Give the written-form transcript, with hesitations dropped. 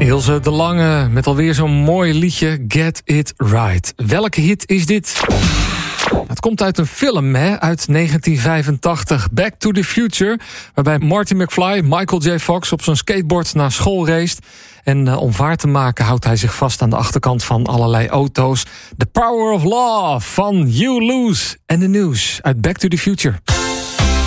Ilse de Lange met alweer zo'n mooi liedje, Get It Right. Welke hit is dit? Het komt uit een film uit 1985, Back to the Future, waarbij Marty McFly, Michael J. Fox, op zijn skateboard naar school race. En om vaart te maken houdt hij zich vast aan de achterkant van allerlei auto's. The Power of Love van You Lose en The News uit Back to the Future.